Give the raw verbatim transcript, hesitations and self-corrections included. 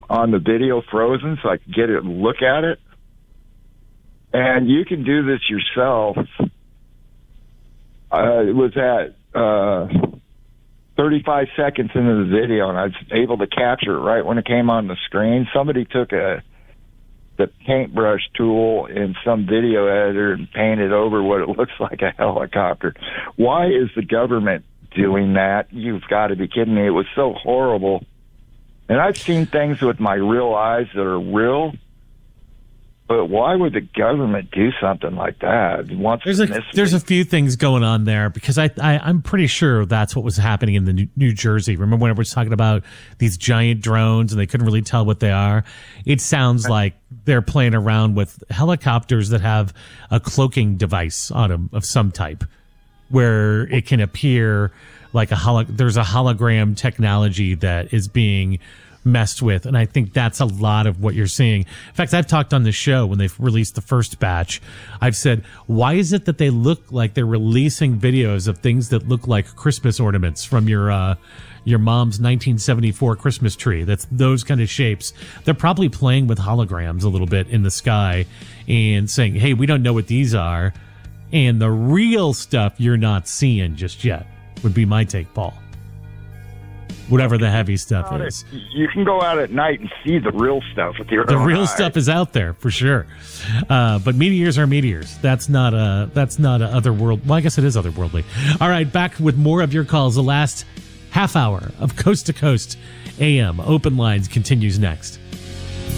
on the video frozen so I could get it and look at it. And you can do this yourself. Uh, it was at uh, thirty-five seconds into the video, and I was able to capture it right when it came on the screen. Somebody took a the paintbrush tool in some video editor and painted over what it looks like a helicopter. Why is the government doing that? You've got to be kidding me. It was so horrible. And I've seen things with my real eyes that are real, but why would the government do something like that? Wants there's a there's a few things going on there, because I, I I'm pretty sure that's what was happening in the New, New Jersey. Remember when I was talking about these giant drones and they couldn't really tell what they are? It sounds like they're playing around with helicopters that have a cloaking device on them of some type, where it can appear like a holo- there's a hologram technology that is being messed with. And I think that's a lot of what you're seeing. In fact, I've talked on the show when they've released the first batch. I've said, why is it that they look like they're releasing videos of things that look like Christmas ornaments from your, uh, your mom's nineteen seventy-four Christmas tree? That's those kind of shapes. They're probably playing with holograms a little bit in the sky and saying, hey, we don't know what these are. And the real stuff you're not seeing just yet, would be my take, Paul. Whatever the heavy stuff is. You can go out at night and see the real stuff with your The own real eyes. stuff is out there for sure. Uh, but meteors are meteors. That's not a that's not a otherworld. Well, I guess it is otherworldly. All right, back with more of your calls. The last half hour of Coast to Coast A M Open Lines continues next.